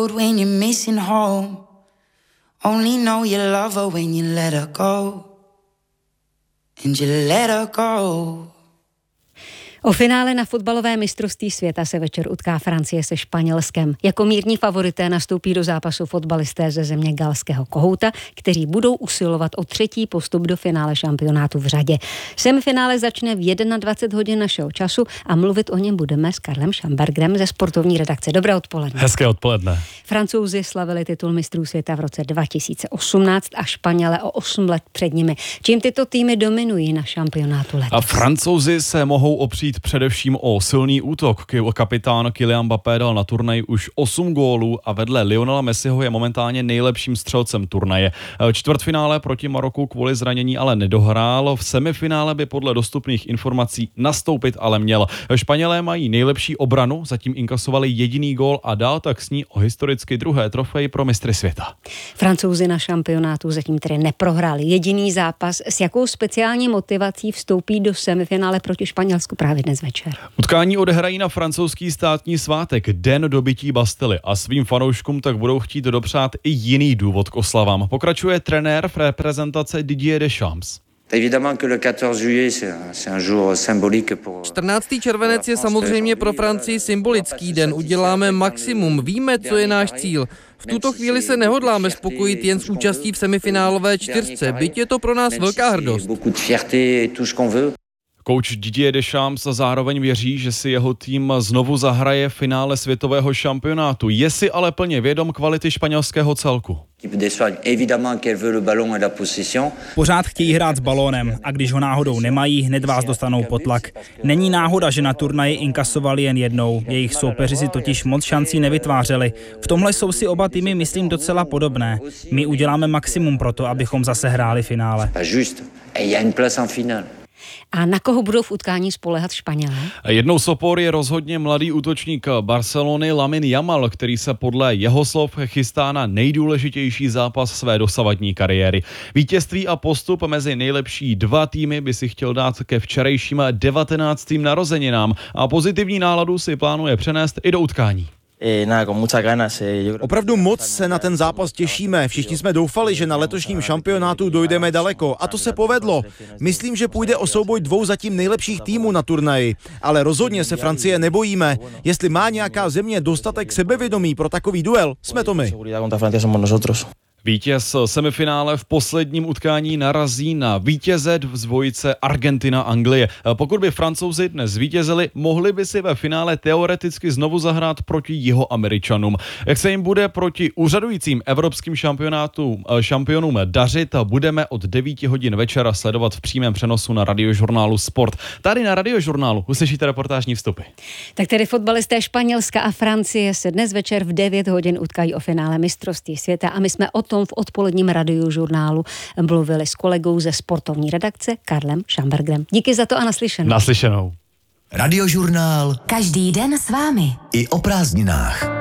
road when you're missing home. Only know you love her when you let her go. And you let her go. O finále na fotbalové mistrovství světa se večer utká Francie se Španělskem. Jako mírní favorité nastoupí do zápasu fotbalisté ze země galského kohouta, kteří budou usilovat o 3. postup do finále šampionátu v řadě. Semifinále začne v 21 hodin našeho času a mluvit o něm budeme s Karlem Schambergerem ze sportovní redakce. Dobré odpoledne. Hezké odpoledne. Francouzi slavili titul mistrů světa v roce 2018 a Španělé o 8 let před nimi. Čím tyto týmy dominují na šampionátu letos? A Francouzi se mohou opřít především o silný útok. Kapitán Kylian Mbappé dal na turnaj už 8 gólů a vedle Lionela Messiho je momentálně nejlepším střelcem turnaje. Čtvrtfinále proti Maroku kvůli zranění ale nedohrál. V semifinále by podle dostupných informací nastoupit ale měl. Španělé mají nejlepší obranu, zatím inkasovali jediný gól a dál tak sní o historicky druhé trofej pro mistry světa. Francouzi na šampionátu zatím tedy neprohráli jediný zápas. S jakou speciální motivací vstoupí do semifinále proti Španělsku právě dnes večer? Utkání odehrají na francouzský státní svátek, den dobytí Bastily, a svým fanouškům tak budou chtít dopřát i jiný důvod k oslavám. Pokračuje trenér v reprezentace Didier Deschamps. 14. červenec je samozřejmě pro Francii symbolický den. Uděláme maximum, víme, co je náš cíl. V tuto chvíli se nehodláme spokojit jen s účastí v semifinálové čtyřce, byť je to pro nás velká hrdost. Kouč Didier Deschamps zároveň věří, že si jeho tým znovu zahraje v finále světového šampionátu. Je si ale plně vědom kvality španělského celku. Pořád chtějí hrát s balónem a když ho náhodou nemají, hned vás dostanou pod tlak. Není náhoda, že na turnaji inkasovali jen jednou. Jejich soupeři si totiž moc šancí nevytvářeli. V tomhle jsou si oba týmy, myslím, docela podobné. My uděláme maximum pro to, abychom zase hráli finále. A na koho budou v utkání spoléhat Španělé? Jednou z opor je rozhodně mladý útočník Barcelony Lamine Yamal, který se podle jeho slov chystá na nejdůležitější zápas své dosavadní kariéry. Vítězství a postup mezi nejlepší 2 týmy by si chtěl dát ke včerejším 19. narozeninám a pozitivní náladu si plánuje přenést i do utkání. Opravdu moc se na ten zápas těšíme. Všichni jsme doufali, že na letošním šampionátu dojdeme daleko a to se povedlo. Myslím, že půjde o souboj 2 zatím nejlepších týmů na turnaji, ale rozhodně se Francie nebojíme. Jestli má nějaká země dostatek sebevědomí pro takový duel, jsme to my. Vítěz semifinále v posledním utkání narazí na vítěze z dvojice Argentina-Anglie. Pokud by Francouzi dnes vítězili, mohli by si ve finále teoreticky znovu zahrát proti Jihoameričanům. Jak se jim bude proti úřadujícím evropským šampionům dařit, budeme od 9 hodin večera sledovat v přímém přenosu na Radiožurnálu Sport. Tady na Radiožurnálu uslyšíte reportážní vstupy. Tak tedy fotbalisté Španělska a Francie se dnes večer v 9 hodin utkají o finále mistrovství světa a my jsme o tom v odpoledním Radiožurnálu mluvili s kolegou ze sportovní redakce Karlem Schambergerem. Díky za to a naslyšenou. Naslyšenou. Radiožurnál. Každý den s vámi. I o prázdninách.